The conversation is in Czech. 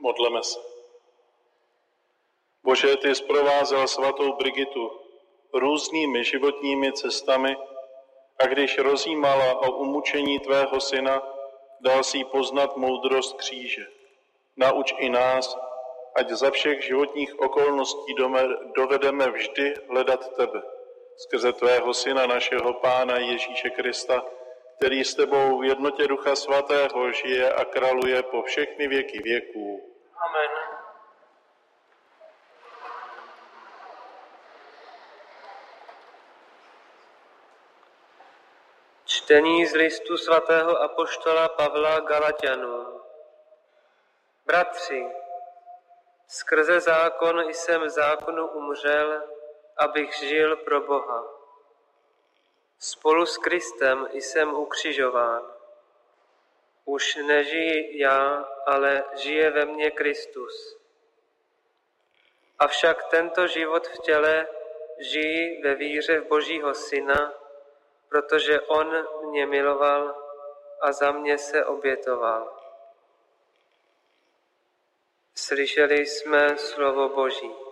Modleme se. Bože, ty zprovázel svatou Brigitu různými životními cestami a když rozjímala o umučení tvého syna, dal si jí poznat moudrost kříže. Nauč i nás, ať za všech životních okolností dovedeme vždy hledat tebe. Skrze tvého syna, našeho Pána Ježíše Krista, který s tebou v jednotě Ducha Svatého žije a králuje po všechny věky věků. Amen. Čtení z listu svatého apoštola Pavla Galatianům. Bratři, skrze zákon jsem zákonu umřel, abych žil pro Boha. Spolu s Kristem jsem ukřižován. Už nežiji já, ale žije ve mně Kristus. Avšak tento život v těle žiji ve víře v Božího Syna, protože on mě miloval a za mě se obětoval. Slyšeli jsme slovo Boží.